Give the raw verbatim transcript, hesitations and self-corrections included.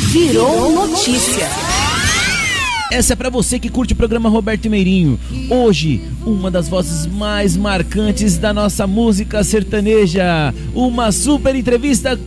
Virou notícia. Essa é pra você que curte o programa Roberto Meirinho. Hoje, uma das vozes mais marcantes da nossa música sertaneja. Uma super entrevista